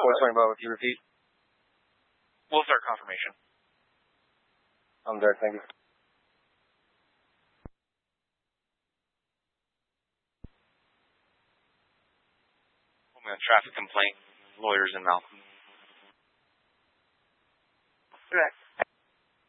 sorry, Bob, if you repeat. We'll start confirmation. I'm there, thank you. Homeland Traffic Complaint, lawyers in Malcolm. Correct.